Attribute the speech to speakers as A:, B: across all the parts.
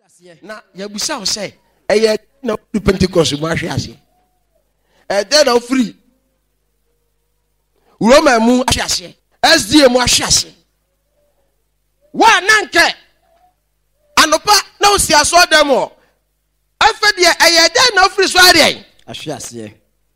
A: na yabusa wo say eye na Pentecost mu ahwe ase then na free Roma mu ahwe ase SDA mu ahwe ase wa nanke anopa na osi aso dem o afa de eye then na free so ade
B: ahwe ase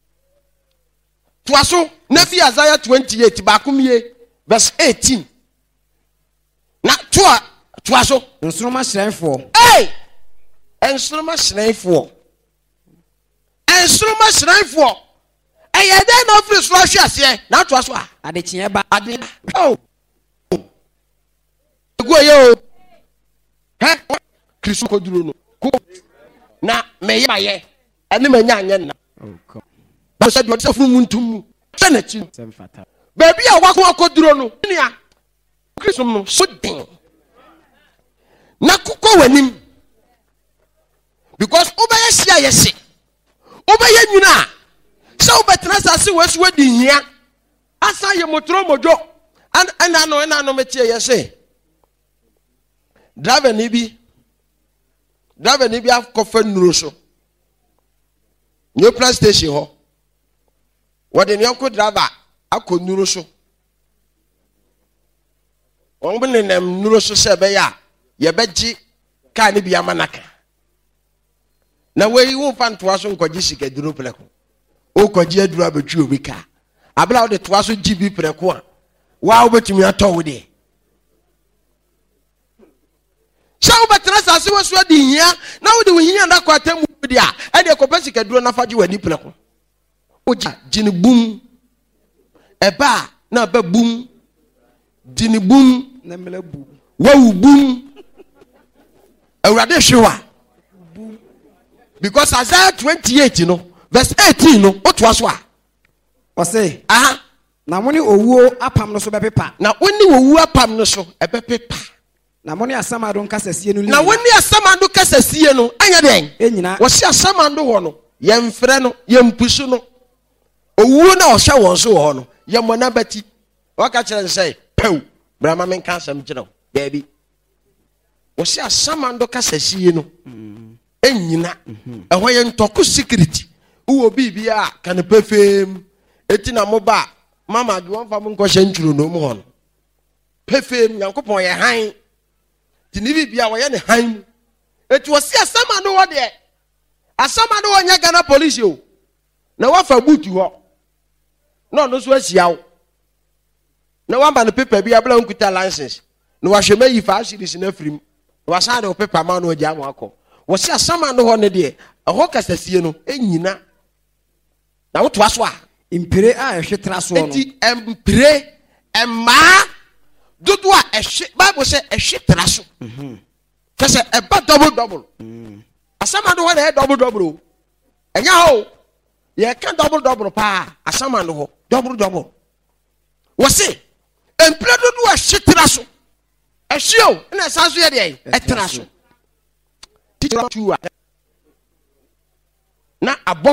A: Tuaso na fi Isaiah 28 bakumie verse 18 na tuaso
B: nsoroma hrenfo
A: ensoroma hrenfo eye dey no free so ahwe ase na tuaso a
B: adekye ba
A: ade ego ye o Kristo koduro no na meye baye ene manya anye na ba se do se funu muntum se na chi baby a wako akoduro no nia Kristo no so den na kokọ wanim because obeye sia yesi obeye nyuna se obetena sase wesu wadi hia asa ye motoro mojo ana no metie yesi driver ni bi akofa nuro so new place station ho wode ne yanko driver akonuro so on bene nem nuro so se be ya ye beji ka ne bia manaka na we wo fantoa so nkoji sika duro preko o koji aduro abetwi obi ka abla wo de toa so GB preko a wa obetumi ato de Shall better as I was ready here. Now do we hear that quite dia? And the compensation do not faji when you play. Oja, Jini boom. Eba, na be boom. Jini boom.
B: Nemele boom.
A: Wow boom. Shua. Because Isaiah 28, verse 18, what was what?
B: I say, na moni owo apam no so be pepa.
A: Na woni owo apam no so e be pepa.
B: Na moni asamado nkasasie no.
A: Na woni asamado kasasie no anya den.
B: Enyina.
A: Wo se asamado ho no, ye mfre no, ye mpusu no. Owu na o hwe won so ho no, ye mona bati. Waka kire nsai, pew. Brama men kan sam kire. Baby. Wo se asamado kasasie no. Enyina. Ehwo ye ntoko security. Uwo bibia kan pefem. Eti na moba mama de won fam nko hye nturo no mu ho no. Pefem Yankopon ye han. Tinibi bia wo ye ne han. Eti wo se asama no wo de. Asama no wonya Ghana police o. Na wa fa butu ho. No so asia wo. Na wa ba no paper bia bla nkuta license. Na wa hwema yi fa series na frim. Wa sa de paper ma no oja mo akọ. Wo se asama no ho ne de. Eho kasasie no enyina. Na wo to aso a
B: impire a ehwe traso no.
A: Eti empire emma dodo a ehwe Bible say ehwe traso. Kase eba double. Asama no ho na double. Enya ho. Ye kan double pa. Asama no ho double. Wo se empire dodo a ehwe traso. Ehwe o na sanso ye de etraso. Ti na abo